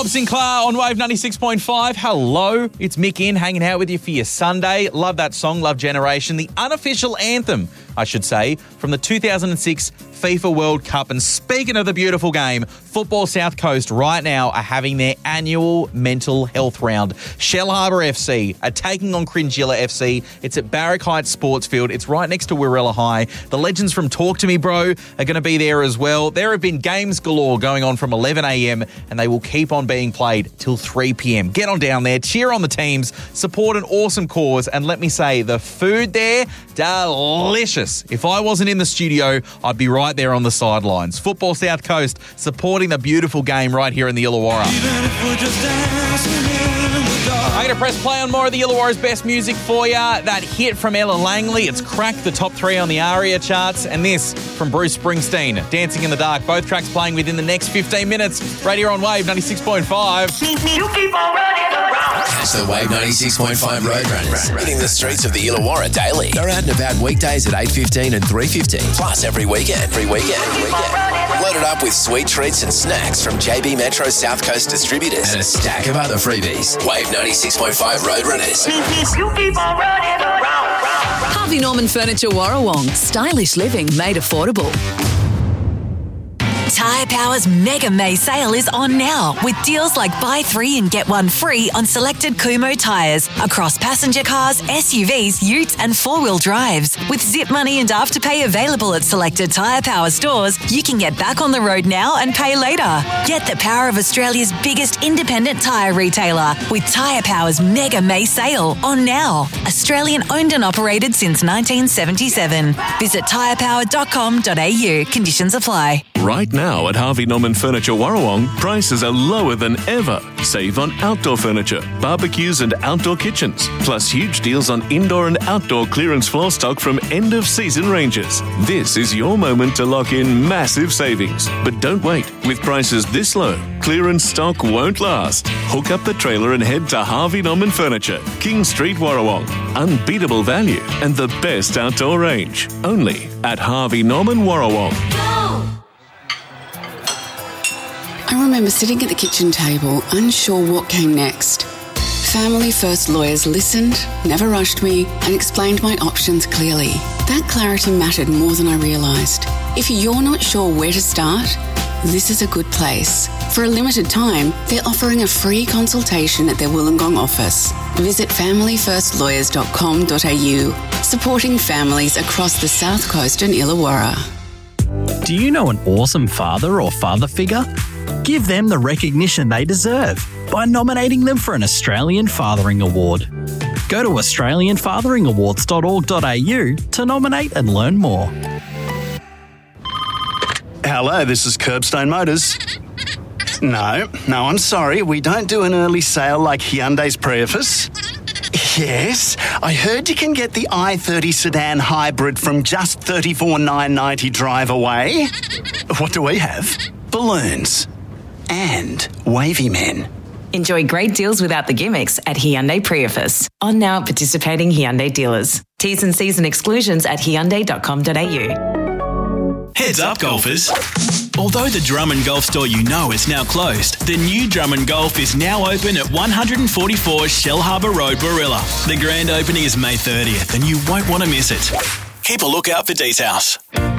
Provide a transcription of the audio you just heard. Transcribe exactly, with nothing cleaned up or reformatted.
Sinclair on Wave ninety-six point five. Hello, it's Mick In hanging out with you for your Sunday. Love that song, Love Generation, the unofficial anthem, I should say, from the two thousand six FIFA World Cup. And speaking of the beautiful game, Football South Coast right now are having their annual mental health round. Shellharbour F C are taking on Cringilla F C. It's at Barrack Heights Sports Field. It's right next to Warrella High. The legends from Talk to Me Bro are going to be there as well. There have been games galore going on from eleven a.m. and they will keep on being played till three p.m. Get on down there, cheer on the teams, support an awesome cause, and let me say, the food there, delicious. If I wasn't in the studio, I'd be right there on the sidelines. Football South Coast supporting the beautiful game right here in the Illawarra. I'm going to press play on more of the Illawarra's best music for you. That hit from Ella Langley, it's cracked the top three on the ARIA charts. And this from Bruce Springsteen, Dancing in the Dark. Both tracks playing within the next fifteen minutes. Right here on Wave ninety-six point five. You keep on running around. Catch the Wave ninety-six point five Roadrunners, hitting the streets of the Illawarra daily. They're out and about weekdays at eight fifteen and three fifteen. Plus every weekend, every weekend, every weekend. Load it up with sweet treats and snacks from J B Metro South Coast Distributors and a stack of other freebies. Wave ninety-six point five Roadrunners. You keep on running around. Harvey Norman Furniture Warrawong. Stylish living made affordable. Tyre Power's Mega May sale is on now with deals like buy three and get one free on selected Kumho tyres across passenger cars, S U Vs, utes and four-wheel drives. With Zip Money and Afterpay available at selected Tyre Power stores, you can get back on the road now and pay later. Get the power of Australia's biggest independent tyre retailer with Tyre Power's Mega May sale on now. Australian owned and operated since nineteen seventy-seven. Visit tyre power dot com dot a u. Conditions apply. Right now at Harvey Norman Furniture Warrawong, prices are lower than ever. Save on outdoor furniture, barbecues and outdoor kitchens. Plus huge deals on indoor and outdoor clearance floor stock from end-of-season ranges. This is your moment to lock in massive savings. But don't wait. With prices this low, clearance stock won't last. Hook up the trailer and head to Harvey Norman Furniture, King Street, Warrawong. Unbeatable value and the best outdoor range. Only at Harvey Norman Warrawong. I remember sitting at the kitchen table, unsure what came next. Family First lawyers listened, never rushed me, and explained my options clearly. That clarity mattered more than I realised. If you're not sure where to start, this is a good place. For a limited time, they're offering a free consultation at their Wollongong office. Visit family first lawyers dot com dot a u, supporting families across the South Coast and Illawarra. Do you know an awesome father or father figure? Give them the recognition they deserve by nominating them for an Australian Fathering Award. Go to australian fathering awards dot org dot a u to nominate and learn more. Hello, this is Curbstone Motors. No, no, I'm sorry. We don't do an early sale like Hyundai's Prius. Yes, I heard you can get the i thirty sedan hybrid from just thirty-four thousand nine hundred ninety drive away. What do we have? Balloons. And wavy men. Enjoy great deals without the gimmicks at Hyundai Prius. On now at participating Hyundai dealers. T's and C's and exclusions at hyundai dot com dot a u. Heads up, golfers. Although the Drummond Golf store you know is now closed, the new Drummond Golf is now open at one forty-four Shellharbour Road, Barilla. The grand opening is May thirtieth and you won't want to miss it. Keep a lookout for details.